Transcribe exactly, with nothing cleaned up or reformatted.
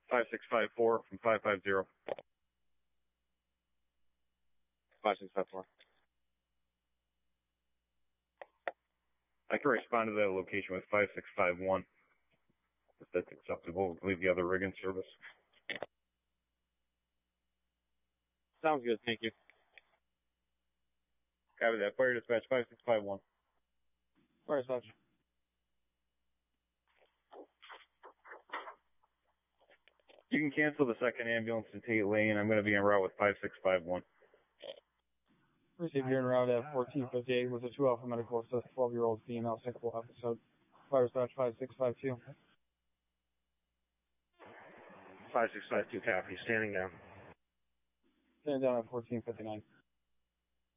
five six five four from five five zero. five six five four. I can respond to that location with five six five one. If that's acceptable, leave the other rig in service. Sounds good, thank you. Copy that. Fire dispatch five six five one. Fire dispatch. You can cancel the second ambulance and take lane. I'm going to be en route with five six five one. Received here en route at fourteen fifty-eight with a two Alpha Medical Assist twelve-year-old female sexual episode. Fire dispatch five six five two. five six five two, copy. Standing down. Standing down at fourteen fifty-nine.